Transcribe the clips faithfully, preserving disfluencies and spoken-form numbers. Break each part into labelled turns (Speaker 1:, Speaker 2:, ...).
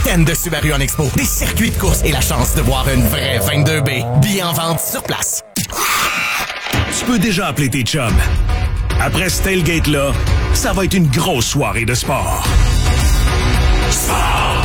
Speaker 1: week-end de Subaru en Expo, des circuits de course et la chance de voir une vraie vingt-deux B. Billets en vente sur place.
Speaker 2: Tu peux déjà appeler tes chums. Après ce tailgate-là, ça va être une grosse soirée de sport. Sport!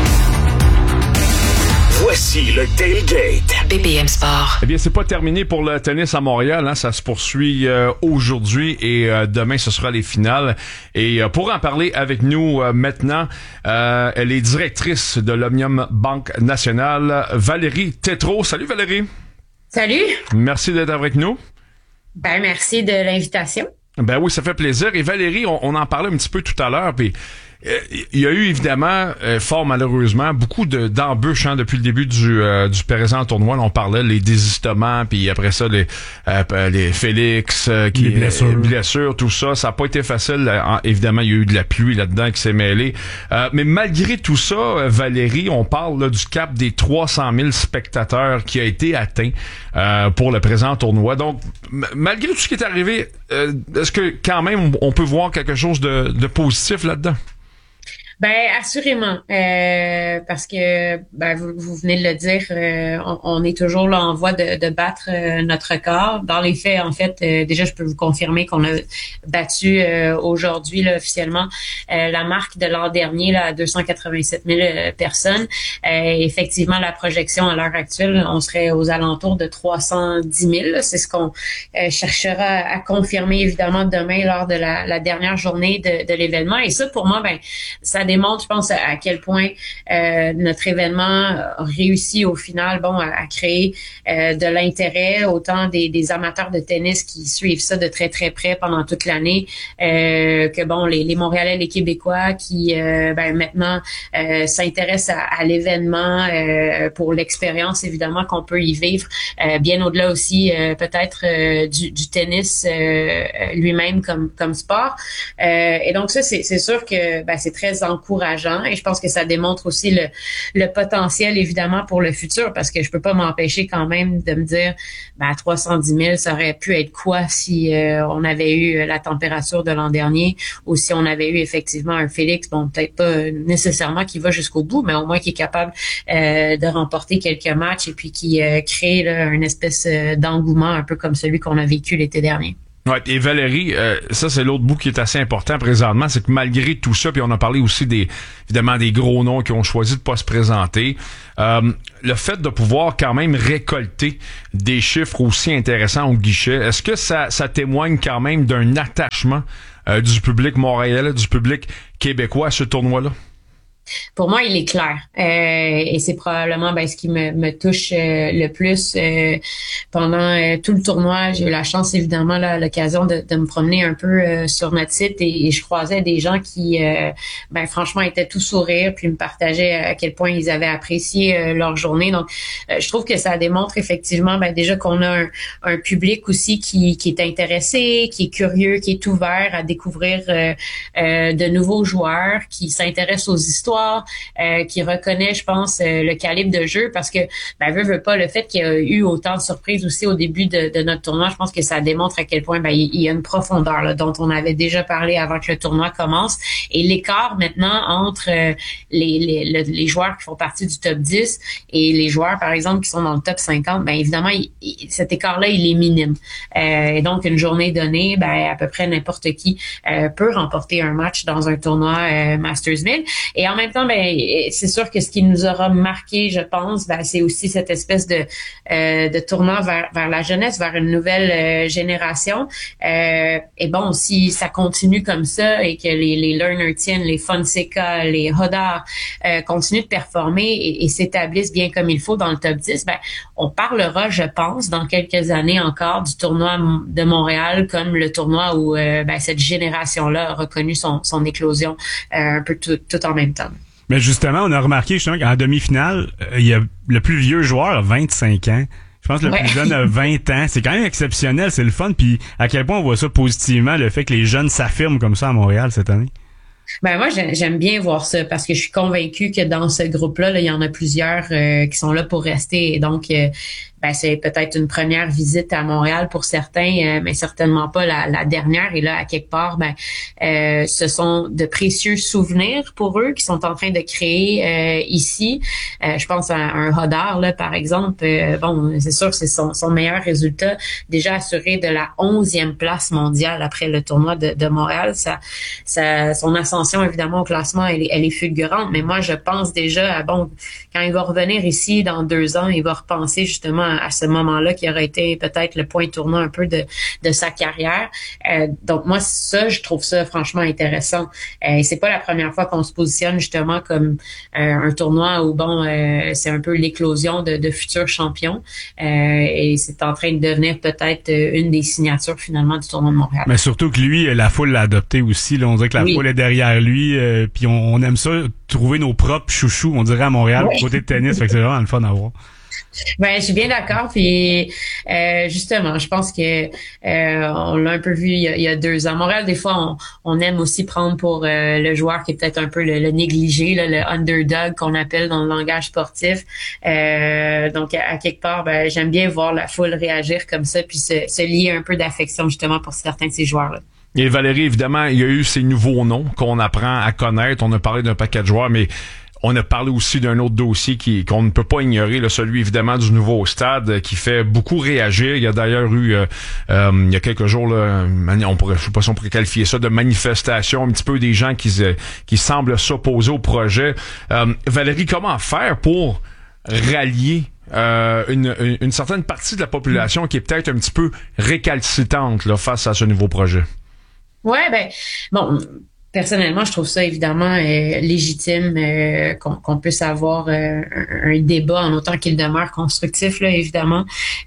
Speaker 2: Voici le tailgate.
Speaker 3: B P M Sport.
Speaker 4: Eh bien, c'est pas terminé pour le tennis à Montréal. Hein. Ça se poursuit euh, aujourd'hui et euh, demain, ce sera les finales. Et euh, pour en parler avec nous euh, maintenant, euh, elle est directrice de l'Omnium Banque Nationale, Valérie Tétrault. Salut Valérie.
Speaker 5: Salut.
Speaker 4: Merci d'être avec nous.
Speaker 5: Ben, merci de l'invitation.
Speaker 4: Ben oui, ça fait plaisir. Et Valérie, on, on en parlait un petit peu tout à l'heure, puis il y a eu évidemment, euh, fort malheureusement, beaucoup de, d'embûches hein, depuis le début du, euh, du présent tournoi. Là, on parlait les désistements, puis après ça, les, euh, les Félix, euh, qui,
Speaker 6: les blessures.
Speaker 4: Euh, blessures, tout ça. Ça n'a pas été facile. Hein, évidemment, il y a eu de la pluie là-dedans qui s'est mêlée. Euh, mais malgré tout ça, Valérie, on parle là, du cap des trois cent mille spectateurs qui a été atteint euh, pour le présent tournoi. Donc, m- malgré tout ce qui est arrivé, euh, est-ce que quand même on peut voir quelque chose de, de positif là-dedans?
Speaker 5: Ben assurément, euh, parce que ben, vous, vous venez de le dire, euh, on, on est toujours là en voie de, de battre euh, notre record. Dans les faits, en fait, euh, déjà je peux vous confirmer qu'on a battu euh, aujourd'hui là, officiellement euh, la marque de l'an dernier là, à deux cent quatre-vingt-sept mille euh, personnes. Euh, effectivement, la projection à l'heure actuelle, on serait aux alentours de trois cent dix mille. Là. C'est ce qu'on euh, cherchera à confirmer évidemment demain lors de la, la dernière journée de, de l'événement. Et ça, pour moi, ben ça démontre, je pense, à quel point euh, notre événement a réussi au final, bon, à, à créer euh, de l'intérêt, autant des, des amateurs de tennis qui suivent ça de très très près pendant toute l'année, euh, que bon, les, les Montréalais, les Québécois qui euh, ben, maintenant euh, s'intéressent à, à l'événement euh, pour l'expérience évidemment qu'on peut y vivre, euh, bien au-delà aussi euh, peut-être euh, du, du tennis euh, lui-même comme comme sport. Euh, et donc ça, c'est, c'est sûr que ben, c'est très encourageant et je pense que ça démontre aussi le, le potentiel évidemment pour le futur parce que je peux pas m'empêcher quand même de me dire ben, trois cent dix mille, ça aurait pu être quoi si euh, on avait eu la température de l'an dernier ou si on avait eu effectivement un Félix, bon peut-être pas nécessairement qui va jusqu'au bout, mais au moins qui est capable euh, de remporter quelques matchs et puis qui euh, crée là, une espèce euh, d'engouement un peu comme celui qu'on a vécu l'été dernier.
Speaker 4: Ouais, et Valérie, euh, ça c'est l'autre bout qui est assez important présentement, c'est que malgré tout ça, puis on a parlé aussi des évidemment des gros noms qui ont choisi de pas se présenter, euh, le fait de pouvoir quand même récolter des chiffres aussi intéressants au guichet, est-ce que ça, ça témoigne quand même d'un attachement euh, du public montréalais, du public québécois à ce tournoi-là?
Speaker 5: Pour moi, il est clair. Euh, et c'est probablement ben, ce qui me, me touche euh, le plus. Euh, pendant euh, tout le tournoi, j'ai eu la chance, évidemment, là, l'occasion de, de me promener un peu euh, sur notre site et, et je croisais des gens qui, euh, ben franchement, étaient tout sourire puis me partageaient à quel point ils avaient apprécié euh, leur journée. Donc, euh, je trouve que ça démontre effectivement ben, déjà qu'on a un, un public aussi qui, qui est intéressé, qui est curieux, qui est ouvert à découvrir euh, euh, de nouveaux joueurs, qui s'intéressent aux histoires, Euh, qui reconnaît, je pense, euh, le calibre de jeu parce que, ben, veut, veut pas, le fait qu'il y a eu autant de surprises aussi au début de, de notre tournoi, je pense que ça démontre à quel point, ben, il, il y a une profondeur, là, dont on avait déjà parlé avant que le tournoi commence. Et l'écart, maintenant, entre euh, les, les, le, les joueurs qui font partie du top dix et les joueurs, par exemple, qui sont dans le top cinquante, ben, évidemment, il, il, cet écart-là, il est minime. Euh, et donc, une journée donnée, ben, à peu près n'importe qui euh, peut remporter un match dans un tournoi euh, Masters mille. Et en même temps, ben, c'est sûr que ce qui nous aura marqué, je pense, ben, c'est aussi cette espèce de, euh, de tournant vers, vers la jeunesse, vers une nouvelle euh, génération. Euh, et bon, si ça continue comme ça et que les, les Learner tiennent, les Fonseca, les Hodar euh, continuent de performer et, et s'établissent bien comme il faut dans le top dix, ben, on parlera, je pense, dans quelques années encore du tournoi de Montréal comme le tournoi où euh, ben, cette génération-là a reconnu son, son éclosion euh, un peu tout, tout en même temps.
Speaker 6: Mais justement, on a remarqué justement qu'en demi-finale, euh, il y a le plus vieux joueur a vingt-cinq ans. Je pense que le
Speaker 5: ouais.
Speaker 6: plus jeune a vingt ans. C'est quand même exceptionnel, c'est le fun. Puis à quel point on voit ça positivement, le fait que les jeunes s'affirment comme ça à Montréal cette année?
Speaker 5: Ben moi j'aime bien voir ça parce que je suis convaincue que dans ce groupe-là, là, il y en a plusieurs euh, qui sont là pour rester. Et donc euh, ben c'est peut-être une première visite à Montréal pour certains, euh, mais certainement pas la, la dernière. Et là, à quelque part, ben euh, ce sont de précieux souvenirs pour eux qui sont en train de créer euh, ici. Euh, je pense à un Hodar, là, par exemple. Euh, bon, c'est sûr que c'est son, son meilleur résultat, déjà assuré de la onzième place mondiale après le tournoi de, de Montréal. Ça, ça, son ascension, évidemment, au classement, elle est, elle est fulgurante. Mais moi, je pense déjà à, bon, quand il va revenir ici dans deux ans, il va repenser justement à, à ce moment-là qui aurait été peut-être le point tournant un peu de, de sa carrière. Euh, donc, moi, ça, je trouve ça franchement intéressant. Euh, et c'est pas la première fois qu'on se positionne justement comme euh, un tournoi où, bon, euh, c'est un peu l'éclosion de, de futurs champions. Euh, et c'est en train de devenir peut-être une des signatures finalement du tournoi de Montréal.
Speaker 6: Mais surtout que lui, la foule l'a adopté aussi. Là, on dirait que la oui. foule est derrière lui. Euh, puis on, on aime ça, trouver nos propres chouchous, on dirait à Montréal, oui. côté de tennis. Fait que c'est vraiment le fun à voir.
Speaker 5: Ben, je suis bien d'accord. Puis euh, justement, je pense que euh, on l'a un peu vu il y a, il y a deux ans. À Montréal, des fois, on, on aime aussi prendre pour euh, le joueur qui est peut-être un peu le, le négligé, là, le underdog qu'on appelle dans le langage sportif. Euh, donc, à, à quelque part, ben, j'aime bien voir la foule réagir comme ça, puis se, se lier un peu d'affection justement pour certains de ces joueurs-là.
Speaker 4: Et Valérie, évidemment, il y a eu ces nouveaux noms qu'on apprend à connaître. On a parlé d'un paquet de joueurs, mais on a parlé aussi d'un autre dossier qui qu'on ne peut pas ignorer, là, celui évidemment du nouveau stade qui fait beaucoup réagir. Il y a d'ailleurs eu euh, euh, il y a quelques jours là, on pourrait, je sais pas si on pourrait qualifier ça de manifestation, un petit peu des gens qui qui semblent s'opposer au projet. Euh, Valérie, comment faire pour rallier euh, une, une, une certaine partie de la population qui est peut-être un petit peu récalcitrante là, face à ce nouveau projet?
Speaker 5: Ouais, ben bon. Personnellement, je trouve ça évidemment euh, légitime euh, qu'on, qu'on puisse avoir euh, un, un débat en autant qu'il demeure constructif, là, évidemment.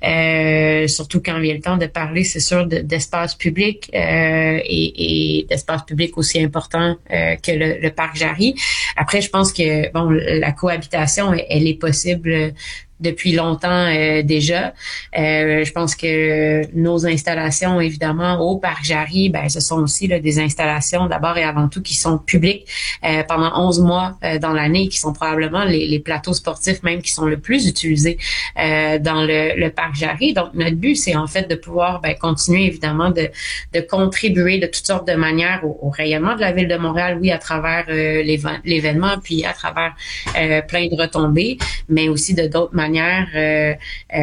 Speaker 5: Euh, surtout quand vient le temps de parler, c'est sûr, de, d'espace public euh, et, et d'espace public aussi important euh, que le, le parc Jarry. Après, je pense que bon, la cohabitation, elle, elle est possible depuis longtemps euh, déjà. Euh, je pense que nos installations, évidemment, au Parc Jarry, ben, ce sont aussi là, des installations d'abord et avant tout qui sont publiques euh, pendant onze mois euh, dans l'année, qui sont probablement les, les plateaux sportifs même qui sont le plus utilisés euh, dans le, le Parc Jarry. Donc, notre but, c'est en fait de pouvoir ben, continuer, évidemment, de, de contribuer de toutes sortes de manières au, au rayonnement de la Ville de Montréal, oui, à travers euh, l'événement, puis à travers euh, plein de retombées, mais aussi de d'autres manières Euh,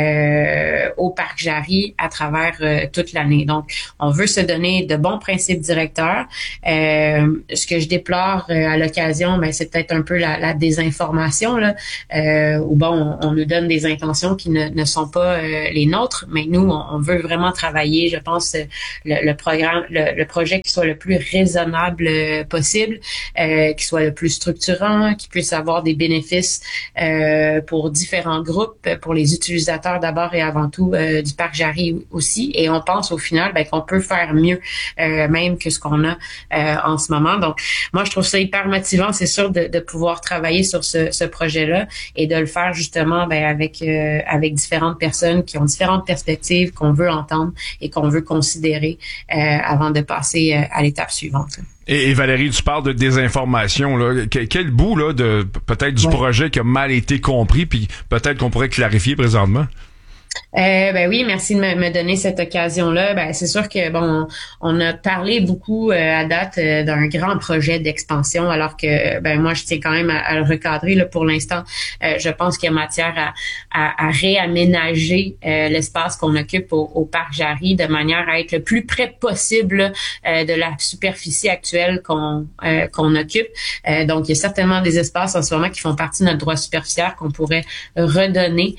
Speaker 5: euh, au Parc Jarry à travers euh, toute l'année. Donc, on veut se donner de bons principes directeurs. Euh, ce que je déplore euh, à l'occasion, ben, c'est peut-être un peu la, la désinformation, là, euh, où bon, on, on nous donne des intentions qui ne, ne sont pas euh, les nôtres, mais nous, on, on veut vraiment travailler, je pense, le, le programme, le, le projet qui soit le plus raisonnable euh, possible, euh, qui soit le plus structurant, qui puisse avoir des bénéfices euh, pour différents groupes, pour les utilisateurs d'abord et avant tout euh, du Parc Jarry aussi. Et on pense au final ben, qu'on peut faire mieux euh, même que ce qu'on a euh, en ce moment. Donc, moi, je trouve ça hyper motivant, c'est sûr, de, de pouvoir travailler sur ce, ce projet-là et de le faire justement ben, avec euh, avec différentes personnes qui ont différentes perspectives qu'on veut entendre et qu'on veut considérer euh, avant de passer euh, à l'étape suivante.
Speaker 4: Et, et Valérie, tu parles de désinformation, là. Quel, quel bout là de peut-être du ouais. projet qui a mal été compris, puis peut-être qu'on pourrait clarifier présentement?
Speaker 5: Euh, ben oui, merci de me, me donner cette occasion-là. Ben c'est sûr que bon, on a parlé beaucoup euh, à date euh, d'un grand projet d'expansion, alors que ben moi je tiens quand même à, à le recadrer là pour l'instant. Euh, je pense qu'il y a matière à, à, à réaménager euh, l'espace qu'on occupe au, au Parc Jarry de manière à être le plus près possible euh, de la superficie actuelle qu'on euh, qu'on occupe. Euh, donc il y a certainement des espaces en ce moment qui font partie de notre droit superficiaire qu'on pourrait redonner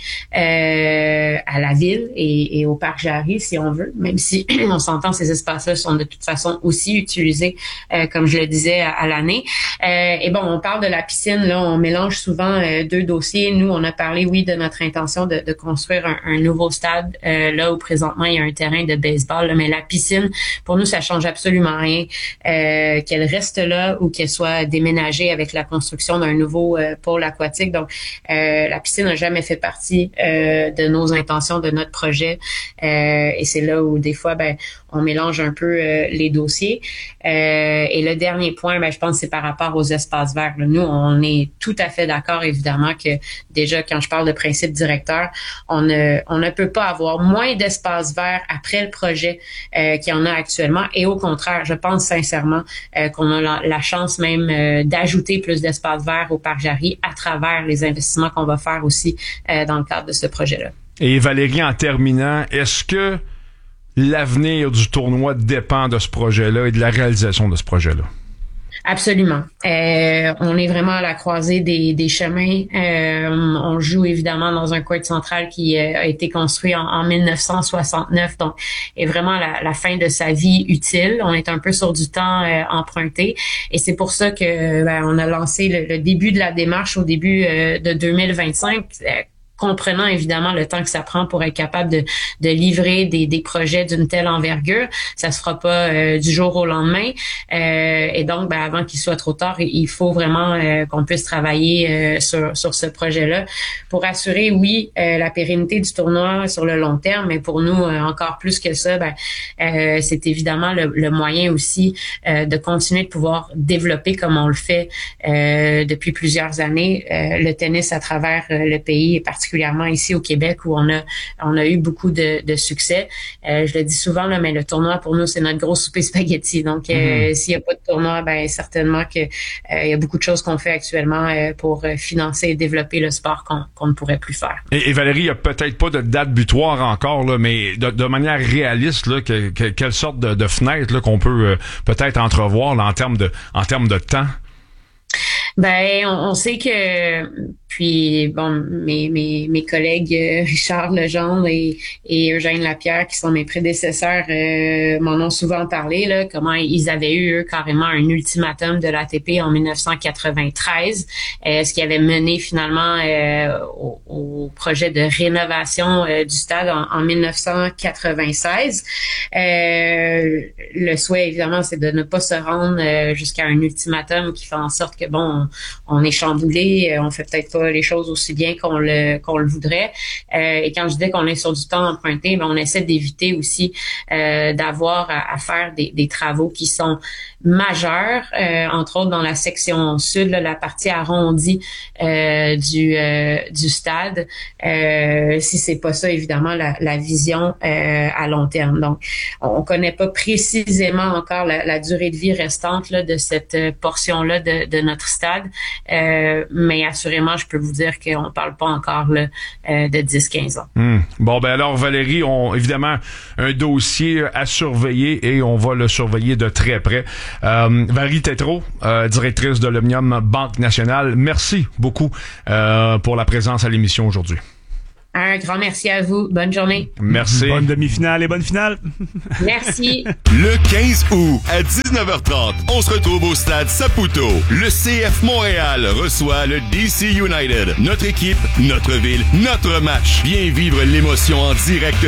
Speaker 5: euh, à la ville et, et au Parc Jarry, si on veut, même si on s'entend, ces espaces-là sont de toute façon aussi utilisés, euh, comme je le disais, à, à l'année. Euh, et bon, on parle de la piscine, là, on mélange souvent euh, deux dossiers. Nous, on a parlé, oui, de notre intention de, de construire un, un nouveau stade, euh, là où présentement, il y a un terrain de baseball, là, mais la piscine, pour nous, ça change absolument rien, euh, qu'elle reste là ou qu'elle soit déménagée avec la construction d'un nouveau euh, pôle aquatique. Donc, euh, la piscine n'a jamais fait partie euh, de nos intentions intentions de notre projet. Euh, et c'est là où des fois, ben, on mélange un peu euh, les dossiers. Euh, et le dernier point, ben, je pense, c'est par rapport aux espaces verts. Là, nous, on est tout à fait d'accord, évidemment, que déjà, quand je parle de principe directeur, on ne, on ne peut pas avoir moins d'espaces verts après le projet euh, qu'il y en a actuellement. Et au contraire, je pense sincèrement euh, qu'on a la, la chance même euh, d'ajouter plus d'espaces verts au Parc Jarry à travers les investissements qu'on va faire aussi euh, dans le cadre de ce projet-là.
Speaker 4: Et Valérie, en terminant, est-ce que l'avenir du tournoi dépend de ce projet-là et de la réalisation de ce projet-là?
Speaker 5: Absolument. Euh, on est vraiment à la croisée des, des chemins. Euh, on joue évidemment dans un court central qui euh, a été construit en, en mille neuf cent soixante-neuf, donc est vraiment la, la fin de sa vie utile. On est un peu sur du temps euh, emprunté, et c'est pour ça que ben, on a lancé le, le début de la démarche au début euh, de deux mille vingt-cinq. Euh, comprenant évidemment le temps que ça prend pour être capable de, de livrer des, des projets d'une telle envergure. Ça se fera pas euh, du jour au lendemain. Euh, et donc, ben, avant qu'il soit trop tard, il faut vraiment euh, qu'on puisse travailler euh, sur, sur ce projet-là pour assurer, oui, euh, la pérennité du tournoi sur le long terme, mais pour nous, euh, encore plus que ça, ben, euh, c'est évidemment le, le moyen aussi euh, de continuer de pouvoir développer comme on le fait euh, depuis plusieurs années, euh, le tennis à travers euh, le pays, et particulièrement particulièrement ici au Québec où on a on a eu beaucoup de, de succès. Euh, je le dis souvent là, mais le tournoi pour nous c'est notre gros souper spaghetti. Donc euh, mm-hmm. s'il y a pas de tournoi, ben certainement que euh, il y a beaucoup de choses qu'on fait actuellement euh, pour financer et développer le sport qu'on qu'on ne pourrait plus faire.
Speaker 4: Et, et Valérie, il y a peut-être pas de date butoir encore là, mais de, de manière réaliste là, que, que, quelle sorte de, de fenêtre là qu'on peut euh, peut-être entrevoir là, en termes de en termes de temps?
Speaker 5: Ben, on, on sait que, puis bon, mes mes mes collègues euh, Richard Legendre et, et Eugène Lapierre, qui sont mes prédécesseurs, euh, m'en ont souvent parlé là, comment ils avaient eu eux, carrément un ultimatum de l'A T P en dix-neuf cent quatre-vingt-treize, euh, ce qui avait mené finalement euh, au, au projet de rénovation euh, du stade en, en dix-neuf cent quatre-vingt-seize. Euh, le souhait évidemment, c'est de ne pas se rendre euh, jusqu'à un ultimatum qui fait en sorte que bon, on, on est chamboulé, on fait peut-être pas les choses aussi bien qu'on le qu'on le voudrait. Euh, et quand je dis qu'on est sur du temps emprunté, ben on essaie d'éviter aussi euh, d'avoir à, à faire des, des travaux qui sont majeurs, euh, entre autres dans la section sud, là, la partie arrondie euh, du euh, du stade. Euh, si c'est pas ça, évidemment, la, la vision euh, à long terme. Donc, on connaît pas précisément encore la, la durée de vie restante là, de cette portion-là de, de notre stade, euh, mais assurément, je peux vous dire qu'on parle pas encore là, euh, de dix à quinze ans.
Speaker 4: Mmh. Bon, ben alors, Valérie, on évidemment un dossier à surveiller et on va le surveiller de très près. Euh, Valérie Tétrault, euh, directrice de l'Omnium Banque Nationale, merci beaucoup euh, pour la présence à l'émission aujourd'hui.
Speaker 5: Un grand merci à vous. Bonne journée.
Speaker 4: Merci.
Speaker 6: Bonne demi-finale et bonne finale.
Speaker 5: Merci.
Speaker 3: Le quinze août à dix-neuf heures trente, on se retrouve au stade Saputo. Le C F Montréal reçoit le D C United. Notre équipe, notre ville, notre match. Viens vivre l'émotion en direct